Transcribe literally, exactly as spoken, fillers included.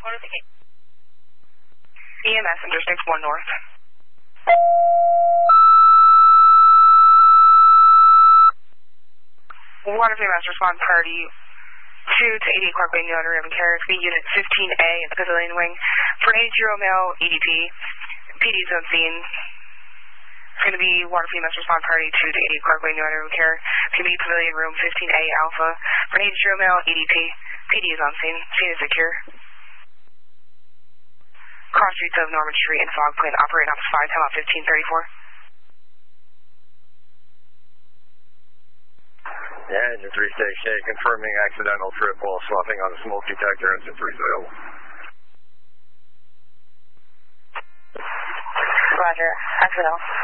E M S, Interstate one North. Water for E M S, respond priority two to eighty-eight Clark Way, New Under Ribbon Care. It's be Unit fifteen A in the Pavilion Wing. For an eighty male E D P, P D is on scene. It's going to be Water for E M S, respond priority two to eighty-eight Clark Way, New Under Ribbon Care. It's going to be Pavilion Room fifteen A Alpha. For an eighty male E D P, P D is on scene. Scene is secure. Cross streets of Norman Street and Fog Point, operating office five, time out fifteen thirty-four. Yeah, engine three station, confirming accidental trip while swapping on the smoke detector, engine three available. Roger, accidental.